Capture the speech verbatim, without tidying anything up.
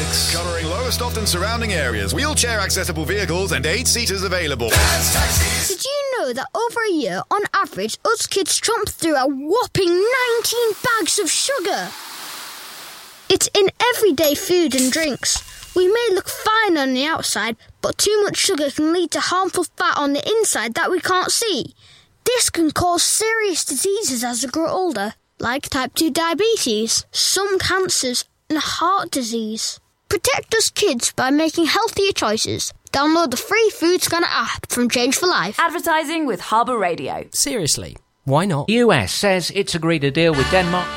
Tax. Covering Lowestoft and surrounding areas. Wheelchair accessible vehicles and eight seaters available. Dad's Taxis. Did you know that over a year, on average, us kids tromp through a whopping nineteen bags of sugar? It's in everyday food and drinks. We may look fine on the outside, but too much sugar can lead to harmful fat on the inside that we can't see. This can cause serious diseases as we grow older, like type two diabetes, some cancers, and heart disease. Protect us kids by making healthier choices. Download the free Food Scanner app from Change for Life. Advertising with Harbour Radio. Seriously, why not? U S says it's agreed a deal with Denmark